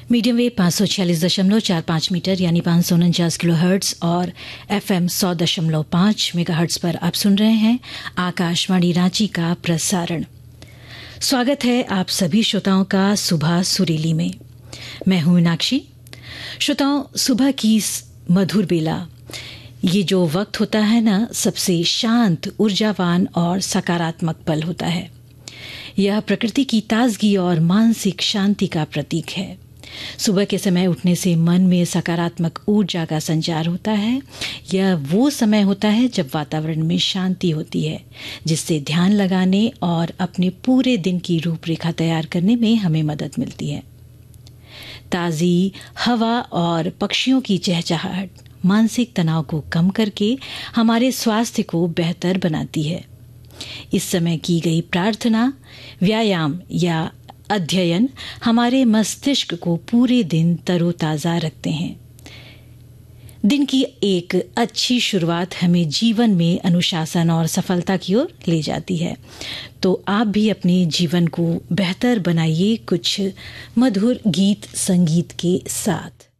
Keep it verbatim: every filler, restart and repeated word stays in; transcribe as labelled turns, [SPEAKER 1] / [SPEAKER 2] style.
[SPEAKER 1] Medium wave पाँच सौ छियालीस दशमलव चार पाँच मीटर यानी पाँच सौ उनचास किलो हर्ट्स और एफएम सौ दशमलव पाँच मेगा हर्ट्स पर आप सुन रहे हैं आकाशवाणी रांची का प्रसारण। स्वागत है आप सभी श्रोताओं का सुबह सुरीली में। मैं हूं मीनाक्षी। श्रोताओं, सुबह की मधुर बेला, ये जो वक्त होता है ना, सबसे शांत, ऊर्जावान और सकारात्मक पल होता है। यह प्रकृति की ताजगी और मानसिक शांति का प्रतीक है। सुबह के समय उठने से मन में सकारात्मक ऊर्जा का संचार होता है। यह वो समय होता है जब वातावरण में शांति होती है, जिससे ध्यान लगाने और अपने पूरे दिन की रूपरेखा तैयार करने में हमें मदद मिलती है। ताज़ी हवा और पक्षियों की चहचहाहट मानसिक तनाव को कम करके हमारे स्वास्थ्य को बेहतर बनाती है। इस समय की गई प्रार्थना, व्यायाम या अध्ययन हमारे मस्तिष्क को पूरे दिन तरोताज़ा रखते हैं। दिन की एक अच्छी शुरुआत हमें जीवन में अनुशासन और सफलता की ओर ले जाती है। तो आप भी अपने जीवन को बेहतर बनाइए कुछ मधुर गीत संगीत के साथ।